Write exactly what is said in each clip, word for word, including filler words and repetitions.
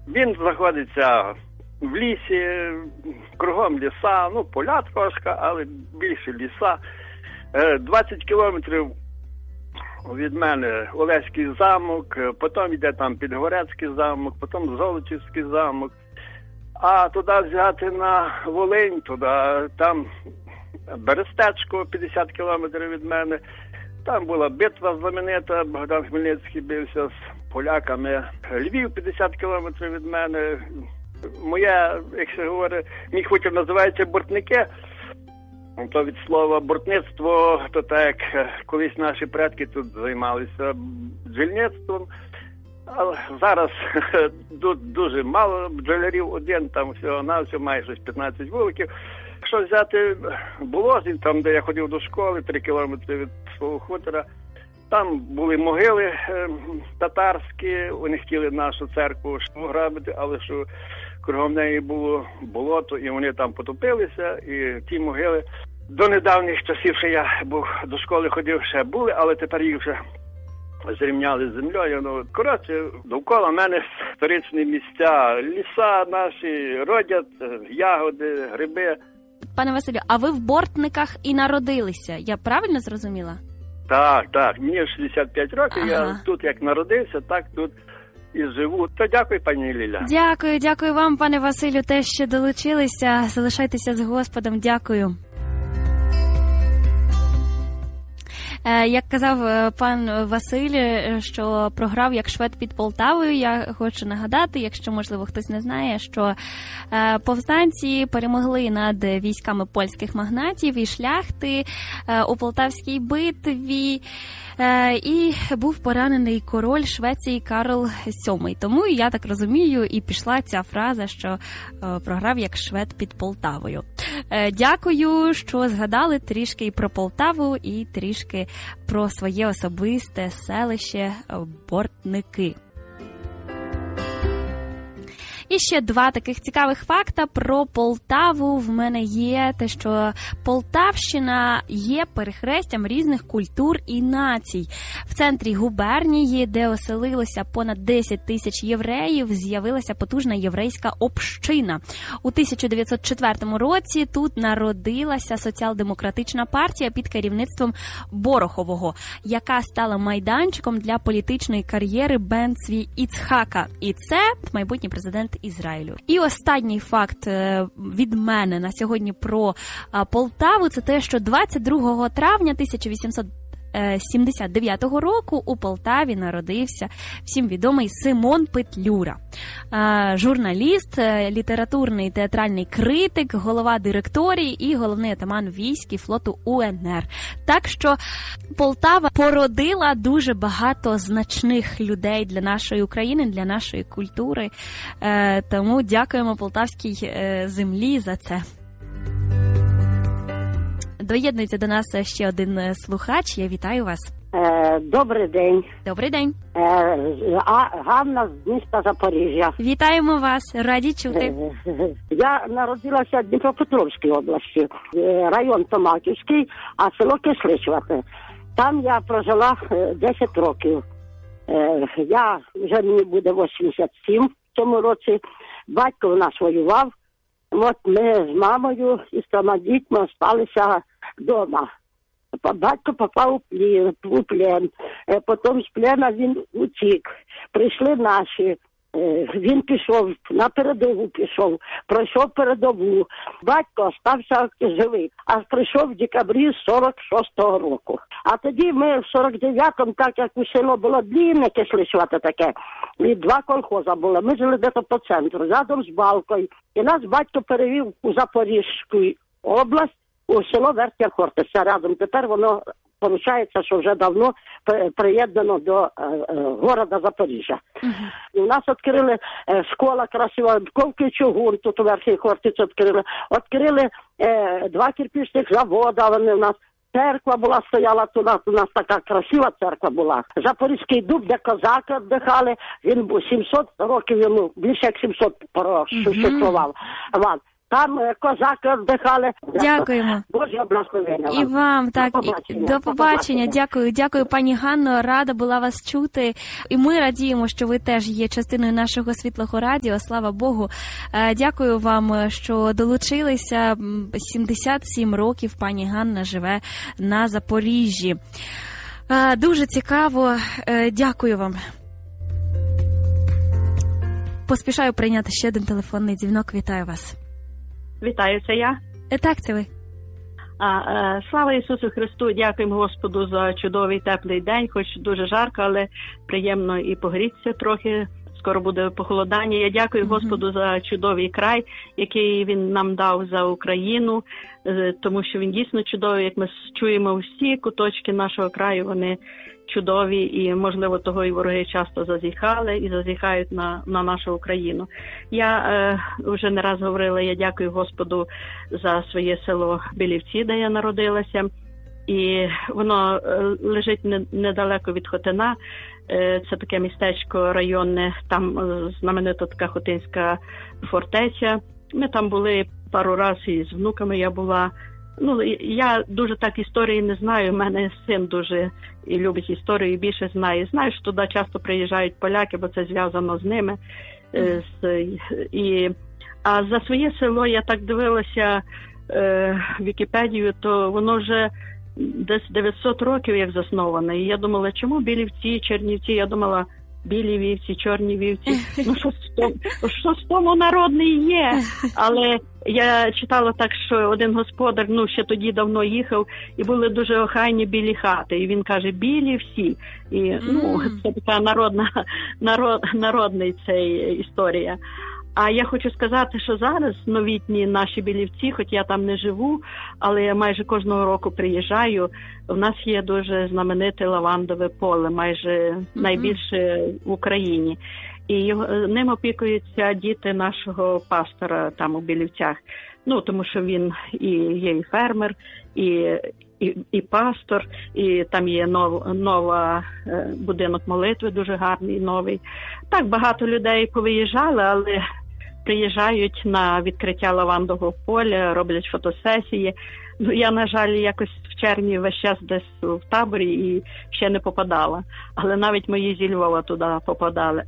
Він знаходиться в лісі, кругом ліса, ну, поля трошки, але більше ліса. двадцять кілометрів від мене Олеський замок, потім йде там Підгорецький замок, потім Золочівський замок. А туди взяти на Волинь, туди, там Берестечко, п'ятдесят кілометрів від мене. Там була битва знаменита, Богдан Хмельницький бився з поляками. Львів, п'ятдесят кілометрів від мене. Моя, як се говорить, мій хутір називається Бортники. То від слова бортництво, то так, як колись наші предки тут займалися бджільництвом. Але зараз тут дуже мало бджолярів, один там всього-навсього, має щось п'ятнадцять вуликів. Якщо взяти Болозів, там, де я ходив до школи, три кілометри від свого хутора, там були могили е, татарські, вони хотіли нашу церкву грабити, але що кругом неї було болото, і вони там потопилися, і ті могили до недавніх часів, що я був до школи ходив, ще були, але тепер їх вже зрівняли з землею. Ну, коротше, довкола мене історичні місця, ліса наші, родять, ягоди, гриби. Пане Василю, а ви в Бортниках і народилися, я правильно зрозуміла? Так, так, мені шістдесят п'ять років, ага. Я тут як народився, так тут і живу. То дякую, пані Ліля. Дякую, дякую вам, пане Василю, те, що долучилися. Залишайтеся з Господом, дякую. Як казав пан Василь, що програв як швед під Полтавою, я хочу нагадати, якщо, можливо, хтось не знає, що повстанці перемогли над військами польських магнатів і шляхти у Полтавській битві, і був поранений король Швеції Карл сьомий. Тому, я так розумію, і пішла ця фраза, що програв як швед під Полтавою. Дякую, що згадали трішки і про Полтаву, і трішки про своє особисте селище Бортники. І ще два таких цікавих факта про Полтаву в мене є. Те, що Полтавщина є перехрестям різних культур і націй. В центрі губернії, де оселилося понад десять тисяч євреїв, з'явилася потужна єврейська община. У тисяча дев'ятсот четвертому році тут народилася соціал-демократична партія під керівництвом Борохового, яка стала майданчиком для політичної кар'єри Бен-Цві Іцхака. І це майбутній президент Ізраїлю. І останній факт від мене на сьогодні про Полтаву – це те, що двадцять другого травня тисяча вісімсот сімдесят дев'ятого року у Полтаві народився всім відомий Симон Петлюра. Журналіст, літературний театральний критик, голова директорії і головний атаман військ і флоту У Ен Ер. Так що Полтава породила дуже багато значних людей для нашої України, для нашої культури. Тому дякуємо полтавській землі за це. Доєднується до нас ще один слухач. Я вітаю вас. Е, добрий день. Добрий день. Е, а, Ганна з міста Запоріжжя. Вітаємо вас. Раді чути. Е, я народилася в Дніпропетровській області, район Томаківський, а село Кисличвати. Там я прожила десять років. Е, я вже мені буде вісімдесят сім в цьому році. Батько в нас воював. От ми з мамою і з трьома дітьми залишилися вдома. Батько попав у плен, потім з плена він утік. Прийшли наші, він пішов, на передову пішов, пройшов передову. Батько стався живий, а прийшов в декабрі сорок шостого року. А тоді ми в сорок дев'ятому, так як у село було длинне, Кисличвате таке, і два колхоза було. Ми жили десь по центру, рядом з Балкою. І нас батько перевів у Запорізьку область, у село Верхня Хортиця рядом. Тепер воно, виходить, що вже давно приєднано до е, е, города Запоріжжя. Uh-huh. І у нас відкрили е, школа красива, Ковки чугун, тут у Верхній Хортиці відкрили. Відкрили е, два кирпичних заводи, вони у нас. Церква була, стояла тут, у нас така красива церква була. Запорізький дуб, де козаки віддихали, він був сімсот років, йому більше як сімсот существував. Uh-huh. Там козаки віддихали. Дякуємо. Боже благословення вам. І вам, так. До побачення. До побачення. Дякую. Дякую, пані Ганно. Рада була вас чути. І ми радіємо, що ви теж є частиною нашого Світлого радіо. Слава Богу. Дякую вам, що долучилися. сімдесят сім років пані Ганна живе на Запоріжжі. Дуже цікаво. Дякую вам. Поспішаю прийняти ще один телефонний дзвінок. Вітаю вас. Вітаю, це я. Так, це ви. А, е, слава Ісусу Христу, дякуємо Господу за чудовий теплий день, хоч дуже жарко, але приємно і погрітися трохи. Скоро буде похолодання. Я дякую mm-hmm. Господу за чудовий край, який Він нам дав за Україну, тому що він дійсно чудовий, як ми чуємо, всі куточки нашого краю, вони чудові, і, можливо, того і вороги часто зазіхали і зазіхають на, на нашу Україну. Я е, вже не раз говорила, я дякую Господу за своє село Білівці, де я народилася, і воно е, лежить не, недалеко від Хотина. Е, це таке містечко районне, там е, знаменита така Хотинська фортеця. Ми там були пару разів, і з внуками я була. Ну, я дуже так історії не знаю, у мене син дуже і любить історію, і більше знає. Знаю, що туди часто приїжджають поляки, бо це зв'язано з ними. Mm. З, і, а за своє село я так дивилася е, Вікіпедію, то воно вже десь дев'ятсот років як засноване. І я думала, чому Білівці, Чернівці? Я думала, білі вівці, чорні вівці. Ну, що з тому, що з тому народний є? Але я читала так, що один господар, ну, ще тоді давно їхав, і були дуже охайні білі хати. І він каже, білі всі. І, ну, це така народна, народ, народний цей історія. А я хочу сказати, що зараз новітні наші Білівці, хоч я там не живу, але я майже кожного року приїжджаю, в нас є дуже знамените лавандове поле, майже mm-hmm. найбільше в Україні. І його, ним опікуються діти нашого пастора там у Білівцях. Ну, тому що він і є і фермер, і, і, і пастор, і там є нов, нова е, будинок молитви, дуже гарний, новий. Так, багато людей повиїжджали, але приїжджають на відкриття лавандового поля, роблять фотосесії. Ну, я, на жаль, якось в червні весь час десь в таборі і ще не попадала. Але навіть мої зі Львова туди попадали,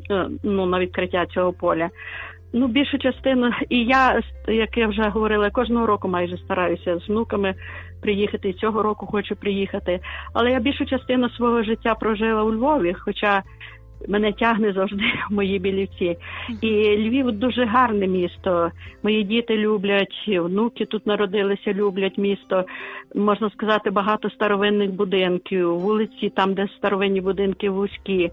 ну, на відкриття цього поля. Ну, більшу частину, і я, як я вже говорила, кожного року майже стараюся з внуками приїхати, і цього року хочу приїхати. Але я більшу частину свого життя прожила у Львові, хоча мене тягне завжди в мої Білівці. І Львів дуже гарне місто. Мої діти люблять, внуки тут народилися, люблять місто. Можна сказати, багато старовинних будинків, вулиці там, де старовинні будинки вузькі.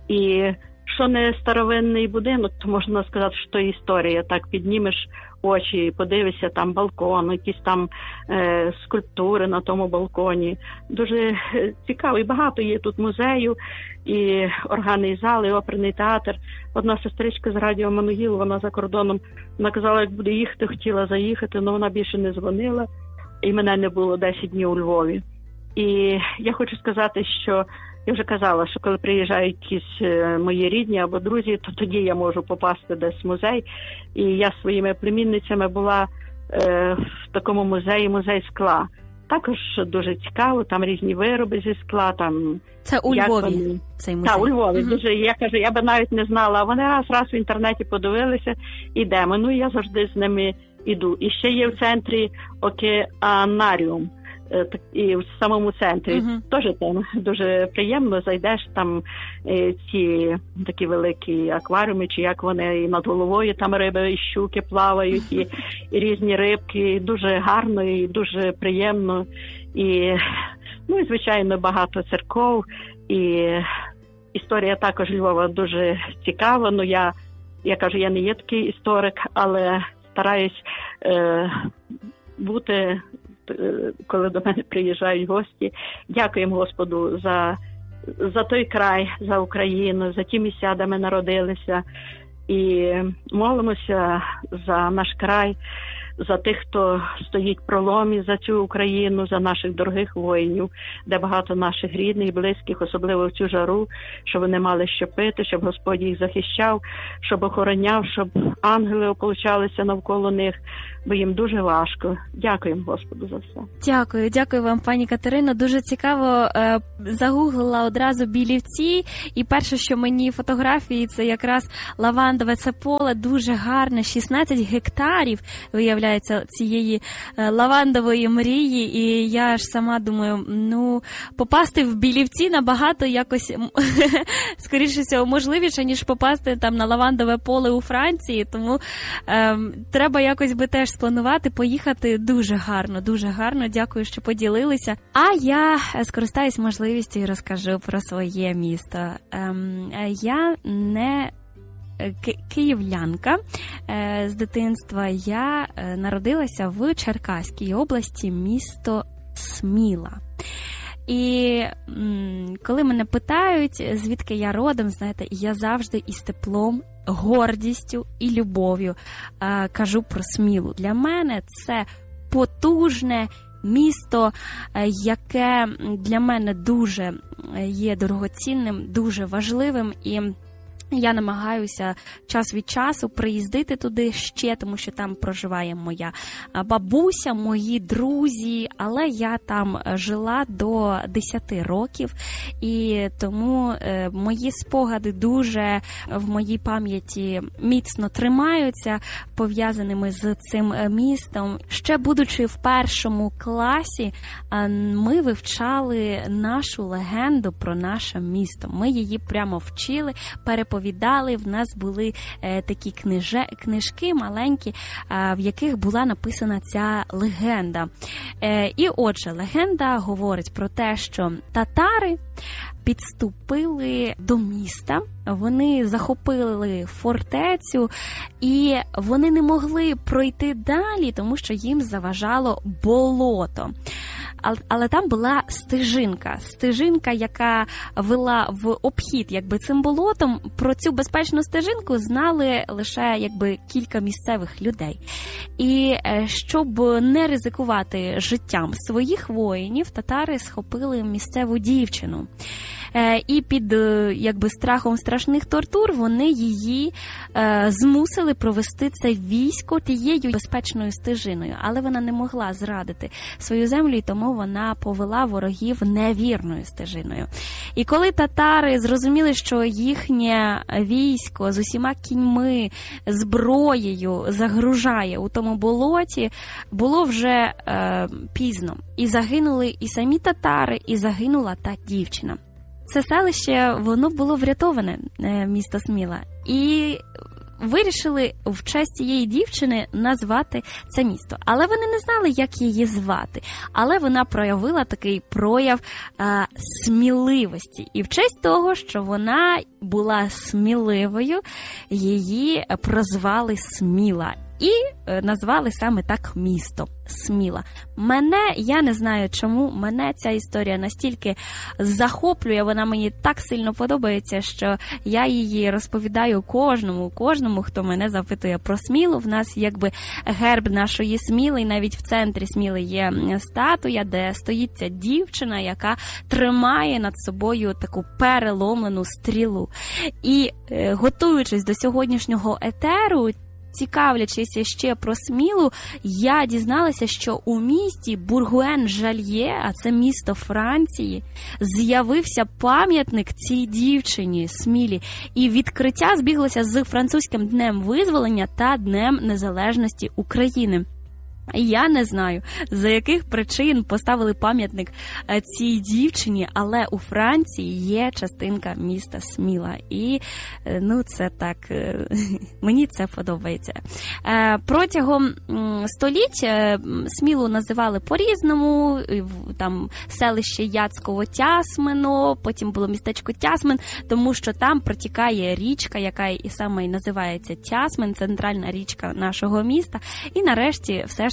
І що не старовинний будинок, то можна сказати, що то історія. Так піднімеш очі, подивишся, там балкон, якісь там е, скульптури на тому балконі. Дуже цікаво. І багато є тут музею, і органний зал, і оперний театр. Одна сестричка з радіо Мануїл, вона за кордоном, вона казала, як буде їхати, хотіла заїхати, але вона більше не дзвонила. І мене не було десять днів у Львові. І я хочу сказати, що я вже казала, що коли приїжджають якісь мої рідні або друзі, то тоді я можу попасти десь в музей. І я з своїми племінницями була е, в такому музеї, музей скла. Також дуже цікаво, там різні вироби зі скла. Там, це у Львові, вони... цей музей? Так, у Львові. Угу. Дуже, я кажу, я би навіть не знала, а вони раз-раз в інтернеті подивилися, ідемо. Ну, я завжди з ними іду. І ще є в центрі океанаріум. І в самому центрі uh-huh. теж там дуже приємно, зайдеш, там е, ці такі великі акваріуми, чи як вони, і над головою там риби, і щуки плавають, і, і різні рибки, дуже гарно і дуже приємно. І, ну, і, звичайно, багато церков, і історія також Львова дуже цікава. Ну, я, я кажу, я не є такий історик, але стараюсь е, бути, коли до мене приїжджають гості. Дякуємо Господу за, за той край, за Україну, за ті місця, де ми народилися. І молимося за наш край, за тих, хто стоїть в проломі за цю Україну, за наших дорогих воїнів, де багато наших рідних, близьких, особливо в цю жару, щоб вони мали що пити, щоб Господь їх захищав, щоб охороняв, щоб ангели ополучалися навколо них, бо їм дуже важко. Дякуємо Господу за все. Дякую, дякую вам, пані Катерино. Дуже цікаво, е, загуглила одразу Білівці, і перше, що мені фотографії, це якраз лавандове це поле, дуже гарне, шістнадцять гектарів, виявляється, цієї е, лавандової мрії, і я ж сама думаю, ну, попасти в Білівці набагато якось, скоріше всього, можливіше, ніж попасти там на лавандове поле у Франції, тому е, треба якось би теж спланувати, поїхати. Дуже гарно, дуже гарно. Дякую, що поділилися. А я скористаюсь можливістю і розкажу про своє місто. Ем, я не ки- київлянка. Е, з дитинства я народилася в Черкаській області, місто Сміла. І м, коли мене питають, звідки я родом, знаєте, я завжди із теплом, гордістю і любов'ю е, кажу про Смілу. Для мене це потужне місто, е, яке для мене дуже є дорогоцінним, дуже важливим, і я намагаюся час від часу приїздити туди ще, тому що там проживає моя бабуся, мої друзі, але я там жила до десяти років, і тому е, мої спогади дуже в моїй пам'яті міцно тримаються, пов'язаними з цим містом. Ще будучи в першому класі, ми вивчали нашу легенду про наше місто. Ми її прямо вчили, переповідали. В нас були е, такі книже, книжки маленькі, е, в яких була написана ця легенда. Е, і отже, легенда говорить про те, що татари підступили до міста, вони захопили фортецю, і вони не могли пройти далі, тому що їм заважало болото. Але там була стежинка, стежинка, яка вела в обхід якби цим болотом. Про цю безпечну стежинку знали лише якби кілька місцевих людей. І щоб не ризикувати життям своїх воїнів, татари схопили місцеву дівчину. І під якби страхом страшних тортур вони її е, змусили провести це військо тією безпечною стежиною. Але вона не могла зрадити свою землю, і тому вона повела ворогів невірною стежиною. І коли татари зрозуміли, що їхнє військо з усіма кіньми, зброєю загружає у тому болоті, було вже е, пізно. І загинули і самі татари, і загинула та дівчина. Це селище, воно було врятоване, місто Сміла, і вирішили в честь цієї дівчини назвати це місто. Але вони не знали, як її звати. Але вона проявила такий прояв а, сміливості. І в честь того, що вона була сміливою, її прозвали Сміла. І назвали саме так місто Сміла. Мене, я не знаю чому, мене ця історія настільки захоплює, вона мені так сильно подобається, що я її розповідаю кожному, кожному, хто мене запитує про Смілу. В нас якби герб нашої Сміли, і навіть в центрі Сміли є статуя, де стоїть ця дівчина, яка тримає над собою таку переломлену стрілу. І готуючись до сьогоднішнього етеру, цікавлячись ще про Смілу, я дізналася, що у місті Бургуен-Жальє, а це місто Франції, з'явився пам'ятник цій дівчині Смілі. І відкриття збіглося з французьким днем визволення та Днем Незалежності України. Я не знаю, за яких причин поставили пам'ятник цій дівчині, але у Франції є частинка міста Сміла. І, ну, це так, мені це подобається. Протягом століть Смілу називали по-різному, там селище Яцково-Тясмино, потім було містечко Тясмин, тому що там протікає річка, яка і саме і називається Тясмин, центральна річка нашого міста. І нарешті все ж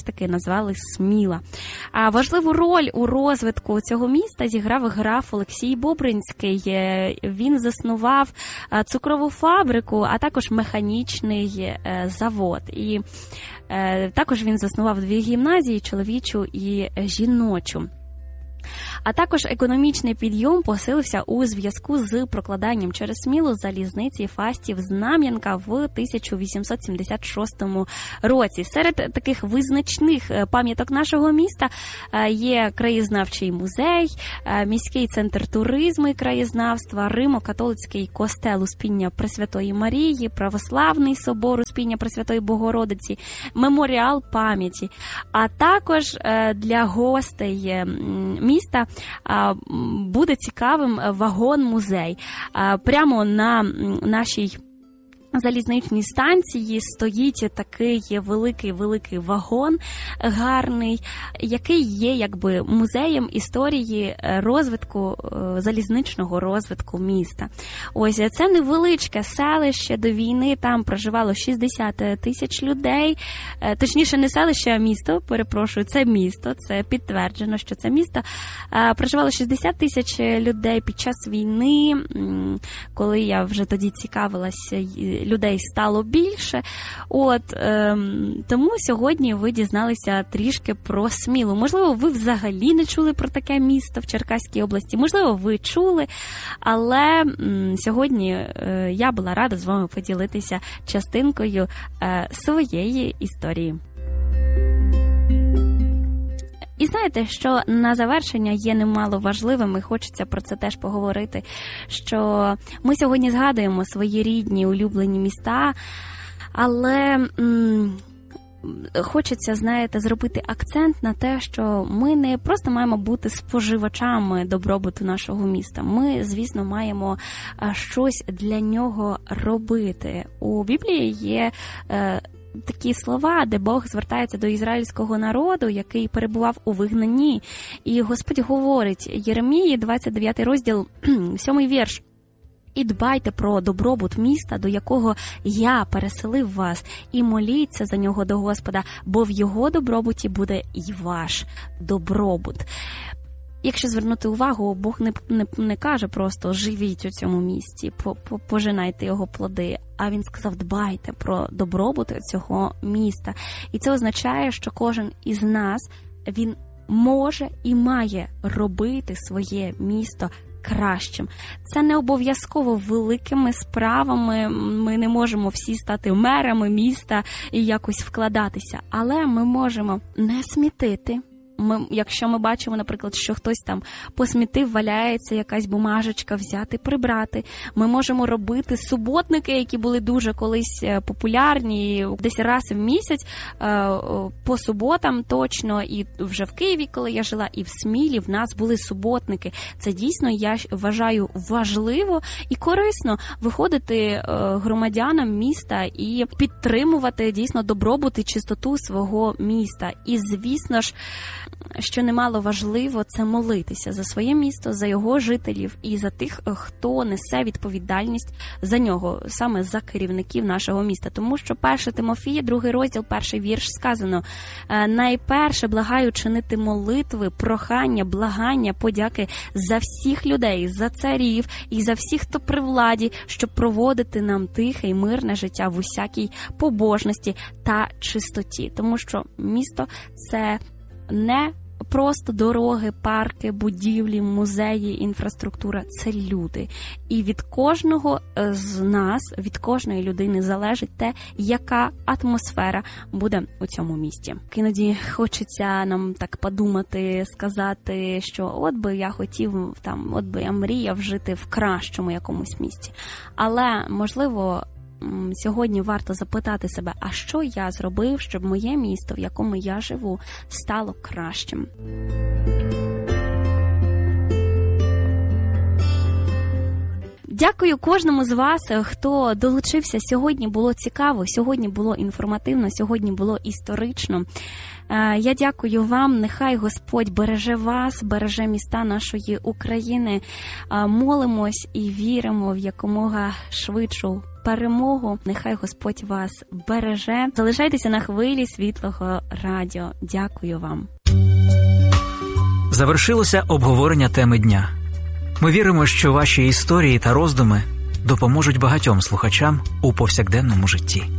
ж таки назвали Сміла. А важливу роль у розвитку цього міста зіграв граф Олексій Бобринський. Він заснував цукрову фабрику, а також механічний завод. І також він заснував дві гімназії, чоловічу і жіночу. А також економічний підйом посилився у зв'язку з прокладанням через Смілу залізниці Фастів-Знам'янка в тисяча вісімсот сімдесят шостому році. Серед таких визначних пам'яток нашого міста є краєзнавчий музей, міський центр туризму і краєзнавства, Римо-католицький костел Успіння Пресвятої Марії, православний собор Успіння Пресвятої Богородиці, меморіал пам'яті. А також для гостей міста буде цікавим вагон-музей. Прямо на нашій залізничній станції стоїть такий великий-великий вагон гарний, який є якби музеєм історії розвитку, залізничного розвитку міста. Ось це невеличке селище, до війни там проживало шістдесят тисяч людей, точніше не селище, а місто, перепрошую, це місто, це підтверджено, що це місто. Проживало шістдесят тисяч людей під час війни, коли я вже тоді цікавилася, людей стало більше. От, ем, тому сьогодні ви дізналися трішки про Смілу. Можливо, ви взагалі не чули про таке місто в Черкаській області. Можливо, ви чули, але м, сьогодні е, я була рада з вами поділитися частинкою е, своєї історії. І знаєте, що на завершення є немало важливим, і хочеться про це теж поговорити, що ми сьогодні згадуємо свої рідні, улюблені міста, але м- хочеться, знаєте, зробити акцент на те, що ми не просто маємо бути споживачами добробуту нашого міста. Ми, звісно, маємо щось для нього робити. У Біблії є е- такі слова, де Бог звертається до ізраїльського народу, який перебував у вигнанні. І Господь говорить, Єремії, двадцять дев'ятий розділ, сьомий вірш. І дбайте про добробут міста, до якого я переселив вас, і моліться за нього до Господа, бо в його добробуті буде і ваш добробут. Якщо звернути увагу, Бог не, не, не каже просто «живіть у цьому місті, по, по, пожинайте його плоди», а він сказав «дбайте про добробут цього міста». І це означає, що кожен із нас, він може і має робити своє місто кращим. Це не обов'язково великими справами, ми не можемо всі стати мерами міста і якось вкладатися, але ми можемо не смітити. Ми, якщо ми бачимо, наприклад, що хтось там посмітив, валяється якась бумажечка, взяти, прибрати. Ми можемо робити суботники, які були дуже колись популярні, десь раз в місяць, по суботам точно, і вже в Києві, коли я жила, і в Смілі в нас були суботники. Це дійсно, я вважаю, важливо і корисно виходити громадянам міста і підтримувати дійсно добробут і чистоту свого міста. І, звісно ж, що немало важливо, це молитися за своє місто, за його жителів і за тих, хто несе відповідальність за нього, саме за керівників нашого міста. Тому що перше Тимофія, другий розділ, перший вірш сказано: «Найперше благаю чинити молитви, прохання, благання, подяки за всіх людей, за царів і за всіх, хто при владі, щоб проводити нам тихе й мирне життя в усякій побожності та чистоті». Тому що місто – це не просто дороги, парки, будівлі, музеї, інфраструктура – це люди. І від кожного з нас, від кожної людини залежить те, яка атмосфера буде у цьому місті. Іноді хочеться нам так подумати, сказати, що от би я хотів, там, от би я мріяв жити в кращому якомусь місті. Але, можливо, сьогодні варто запитати себе, а що я зробив, щоб моє місто, в якому я живу, стало кращим? Дякую кожному з вас, хто долучився. Сьогодні було цікаво, сьогодні було інформативно, сьогодні було історично. Я дякую вам. Нехай Господь береже вас, береже міста нашої України. Молимось і віримо в якомога швидшу перемогу. Нехай Господь вас береже. Залишайтеся на хвилі Світлого радіо. Дякую вам. Завершилося обговорення теми дня. Ми віримо, що ваші історії та роздуми допоможуть багатьом слухачам у повсякденному житті.